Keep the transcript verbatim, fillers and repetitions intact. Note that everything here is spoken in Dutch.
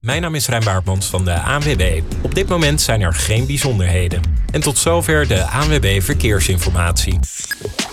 Mijn naam is Rijn Baartmans van de A N W B. Op dit moment zijn er geen bijzonderheden. En tot zover de A N W B Verkeersinformatie.